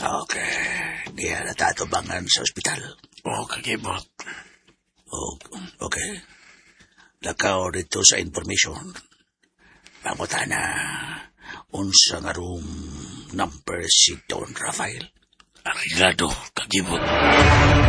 Okay, diya natatubangan sa ospital. Kagibot. Okay. Lakaw dito sa information. Pangutana, unsa nga room number si Don Rafael? Arigado, kagibot.